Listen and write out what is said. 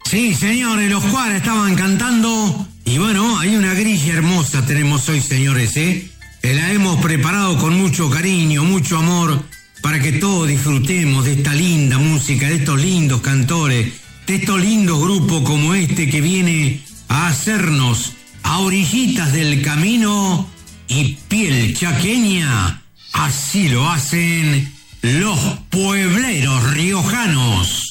Sí, señores, los Cuara estaban cantando y bueno, hay una grilla hermosa tenemos hoy, señores, ¿eh? La hemos preparado con mucho cariño, mucho amor, para que todos disfrutemos de esta linda música, de estos lindos cantores, de estos lindos grupos como este que viene a hacernos a orillitas del camino y piel chaqueña. Así lo hacen los puebleros riojanos.